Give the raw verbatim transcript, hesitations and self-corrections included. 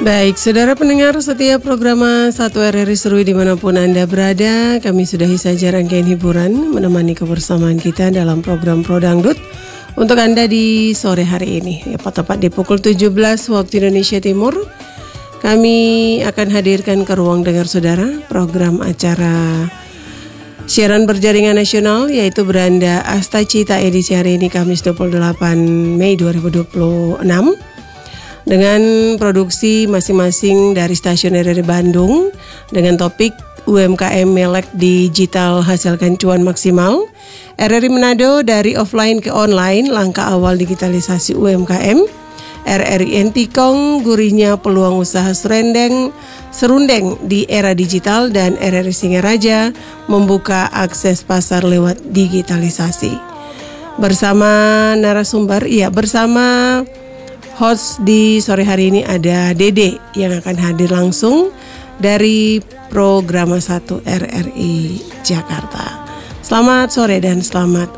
Baik, saudara pendengar setiap program satu R R I Serui dimanapun Anda berada, kami sudahi saja rangkaian hiburan menemani kebersamaan kita dalam program Pro Dangdut untuk Anda di sore hari ini. Ya, tepat di pukul tujuh belas waktu Indonesia Timur, kami akan hadirkan ke ruang dengar saudara program acara siaran berjaringan nasional yaitu Beranda Asta Cita edisi hari ini Kamis dua puluh delapan Mei dua ribu dua puluh enam. Dengan produksi masing-masing dari stasiun R R I Bandung dengan topik U M K M Melek Digital Hasilkan Cuan Maksimal, R R I Manado dari offline ke online, langkah awal digitalisasi U M K M, R R I Entikong, gurihnya peluang usaha serundeng, serundeng di era digital, dan R R I Singaraja membuka akses pasar lewat digitalisasi. Bersama narasumber, iya bersama host di sore hari ini ada Dede yang akan hadir langsung dari Programa satu R R I Jakarta. Selamat sore dan selamat